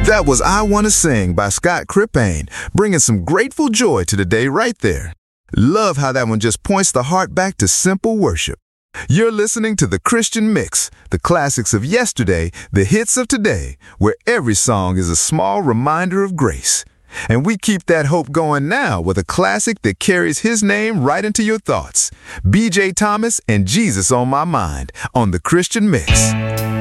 That was I Wanna Sing by Scott Crippane, bringing some grateful joy to the day right there. Love how that one just points the heart back to simple worship. You're listening to The Christian Mix, the classics of yesterday, the hits of today, where every song is a small reminder of grace. And we keep that hope going now with a classic that carries his name right into your thoughts. B.J. Thomas and Jesus on My Mind on The Christian Mix.